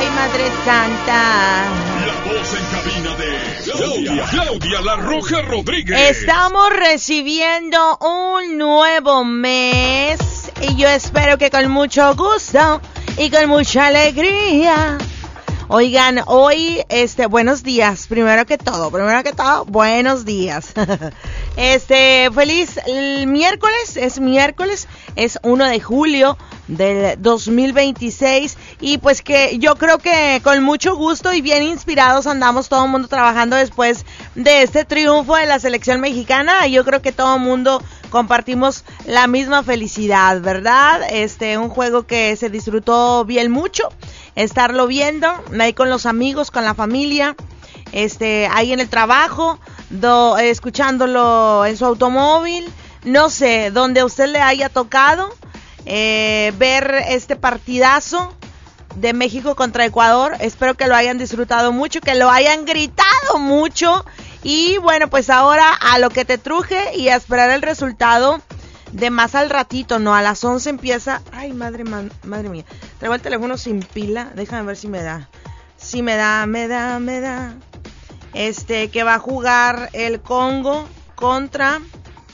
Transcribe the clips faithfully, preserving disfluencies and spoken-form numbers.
Ay, Madre Santa. La voz en cabina de Claudia, Claudia La Roja Rodríguez. Estamos recibiendo un nuevo mes y yo espero que con mucho gusto y con mucha alegría. Oigan, hoy, este, buenos días, primero que todo, primero que todo, buenos días. Este, feliz el miércoles, es miércoles, es primero de julio del dos mil veintiséis y pues que yo creo que con mucho gusto y bien inspirados andamos todo el mundo trabajando después de este triunfo de la selección mexicana. Yo creo que todo el mundo compartimos la misma felicidad, ¿verdad? Este, un juego que se disfrutó bien mucho, estarlo viendo ahí con los amigos, con la familia, este, ahí en el trabajo, do, escuchándolo en su automóvil, no sé, donde a usted le haya tocado eh, ver este partidazo de México contra Ecuador. Espero que lo hayan disfrutado mucho, que lo hayan gritado mucho. Y bueno, pues ahora a lo que te truje y a esperar el resultado de más al ratito, ¿no? A las once empieza. Ay, madre, man, madre mía. Traigo el teléfono sin pila. Déjame ver si me da. Si me da, me da, me da. Este, que va a jugar el Congo contra...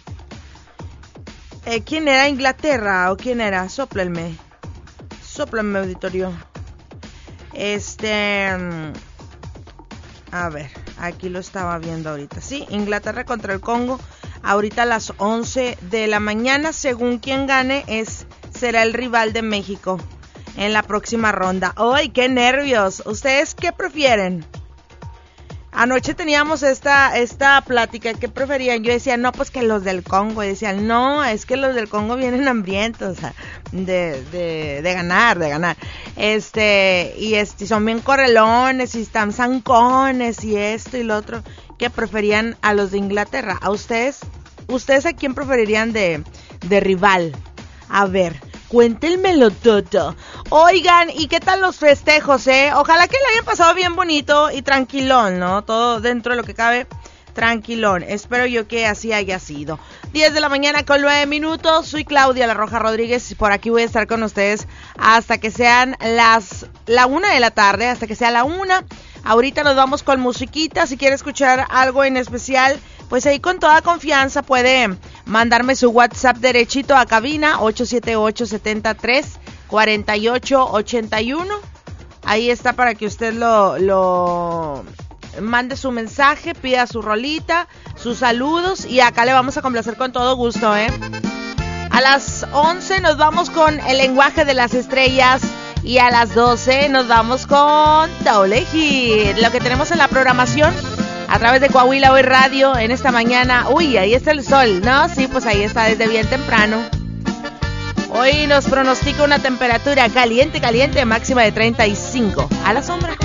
Eh, ¿Quién era? ¿Inglaterra o quién era? Sóplenme. Sóplenme, auditorio. Este... A ver, aquí lo estaba viendo ahorita. Sí, Inglaterra contra el Congo. Ahorita a las once de la mañana. Según quien gane, es será el rival de México en la próxima ronda. ¡Ay, qué nervios! ¿Ustedes qué prefieren? Anoche teníamos esta esta plática. ¿Qué preferían? Yo decía, no, pues que los del Congo. Y decían, no, es que los del Congo vienen hambrientos, o sea, de, de, de ganar, de ganar. Este, y este, son bien correlones y están zancones y esto y lo otro. ¿Qué preferían a los de Inglaterra? ¿A ustedes? ¿Ustedes a quién preferirían de, de rival? A ver, cuéntenmelo todo. Oigan, ¿y qué tal los festejos, eh? Ojalá que lo hayan pasado bien bonito y tranquilón, ¿no? Todo dentro de lo que cabe, tranquilón. Espero yo que así haya sido. diez de la mañana con nueve minutos. Soy Claudia La Roja Rodríguez y por aquí voy a estar con ustedes hasta que sean las la una de la tarde, hasta que sea la una. Ahorita nos vamos con musiquita. Si quiere escuchar algo en especial, pues ahí con toda confianza puede mandarme su WhatsApp derechito a cabina ocho siete ocho, siete tres, cuatro ocho ocho uno. Ahí está para que usted lo, lo mande su mensaje, pida su rolita, sus saludos y acá le vamos a complacer con todo gusto, ¿eh? A las once nos vamos con el lenguaje de las estrellas y a las doce nos vamos con Doble Hit. Lo que tenemos en la programación a través de Coahuila Hoy Radio en esta mañana. Uy, ahí está el sol, ¿no? Sí, pues ahí está desde bien temprano. Hoy nos pronostica una temperatura caliente, caliente, máxima de treinta y cinco. A la sombra.